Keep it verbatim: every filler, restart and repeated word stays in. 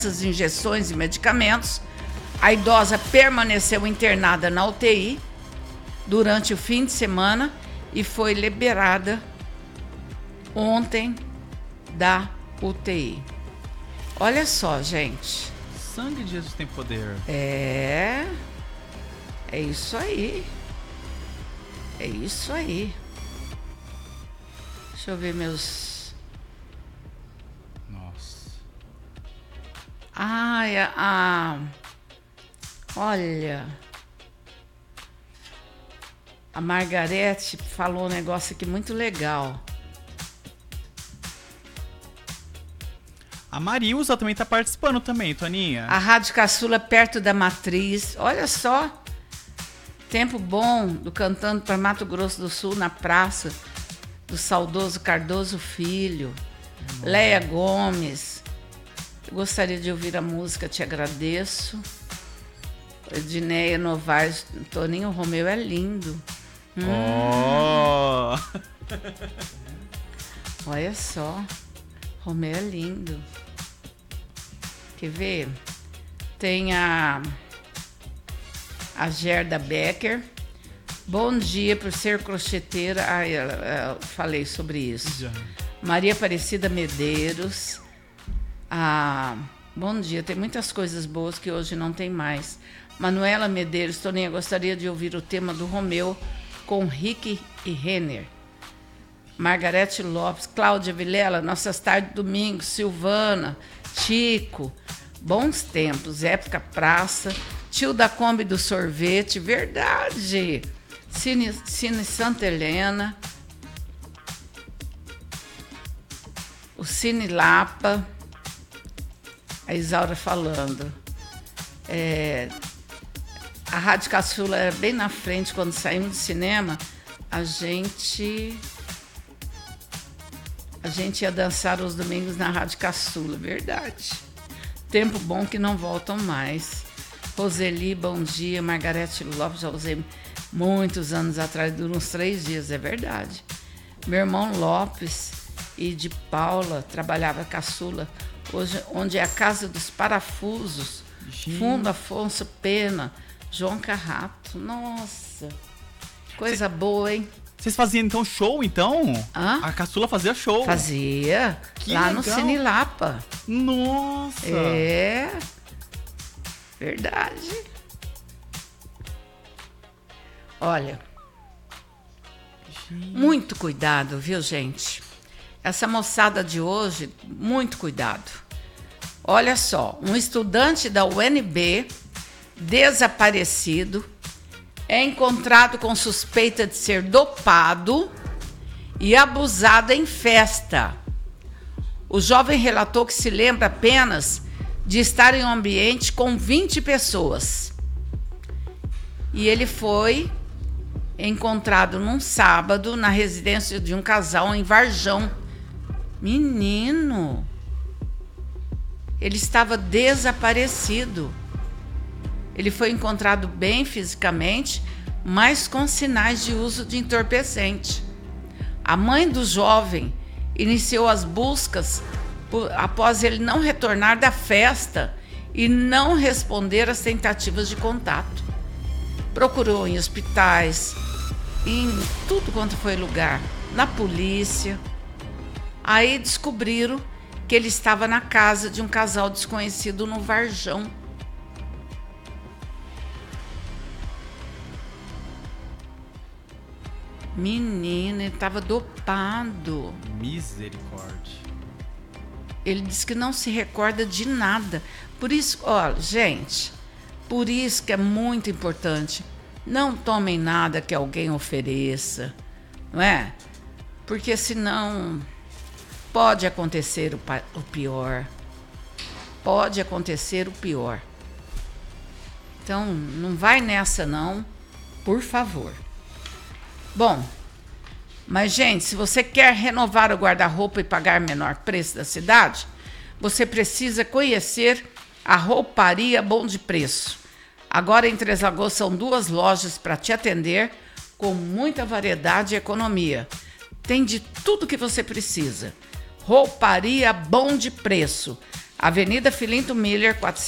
injeções e medicamentos. A idosa permaneceu internada na U T I durante o fim de semana e foi liberada ontem da U T I. Olha só, gente. Sangue de Jesus tem poder. É. É isso aí. É isso aí. Deixa eu ver meus... Nossa. Ai, a... a... Olha... A Margarete falou um negócio aqui muito legal. A Marilza também tá participando também, Toninha. A Rádio Caçula perto da Matriz. Olha só. Tempo bom do Cantando para Mato Grosso do Sul na praça do saudoso Cardoso Filho. Hum. Leia Gomes. Eu gostaria de ouvir a música Te Agradeço. Edneia Novaes. Toninho Romeu é lindo. Hum. Oh. Olha só. Romeu é lindo. Quer ver? Tem a, a Gerda Becker. Bom dia por ser crocheteira. Ah, eu, eu falei sobre isso. Já. Maria Aparecida Medeiros. Ah, bom dia. Tem muitas coisas boas que hoje não tem mais. Manuela Medeiros. Toninha, gostaria de ouvir o tema do Romeu com Rick e Renner. Margarete Lopes, Cláudia Vilela, Nossas Tardes Domingos, Silvana, Chico, bons tempos, época praça, tio da Kombi do sorvete, verdade, Cine, Cine Santa Helena, o Cine Lapa, a Isaura falando, é, a Rádio Caçula era bem na frente, quando saímos do cinema, a gente... A gente ia dançar os domingos na Rádio Caçula, verdade. Tempo bom que não voltam mais. Roseli, bom dia. Margarete Lopes, já usei muitos anos atrás, durante uns três dias, é verdade. Meu irmão Lopes e de Paula, trabalhava Caçula, hoje, onde é a Casa dos Parafusos. Gente. Fundo Afonso Pena, João Carrato. Nossa, coisa Cê... boa, hein? Vocês faziam, então, show, então? Hã? A Caçula fazia show. Fazia. Que lá legal. No Cine Lapa. Nossa! É. Verdade. Olha. Gente. Muito cuidado, viu, gente? Essa moçada de hoje, muito cuidado. Olha só, um estudante da U N B, desaparecido, é encontrado com suspeita de ser dopado e abusado em festa. O jovem relatou que se lembra apenas de estar em um ambiente com vinte pessoas. E ele foi encontrado num sábado na residência de um casal em Varjão. Menino! Ele estava desaparecido. Ele foi encontrado bem fisicamente, mas com sinais de uso de entorpecente. A mãe do jovem iniciou as buscas por, após ele não retornar da festa e não responder às tentativas de contato. Procurou em hospitais, em tudo quanto foi lugar, na polícia. Aí descobriram que ele estava na casa de um casal desconhecido no Varjão. Menina, ele estava dopado. Misericórdia. Ele disse que não se recorda de nada. Por isso, olha, gente, por isso que é muito importante. Não tomem nada que alguém ofereça, não é? Porque senão pode acontecer o, o pior. Pode acontecer o pior. Então, não vai nessa não, por favor. Bom, mas gente, se você quer renovar o guarda-roupa e pagar menor preço da cidade, você precisa conhecer a Rouparia Bom de Preço. Agora em Três Lagoas são duas lojas para te atender com muita variedade e economia. Tem de tudo que você precisa. Rouparia Bom de Preço. Avenida Filinto Miller, quatrocentos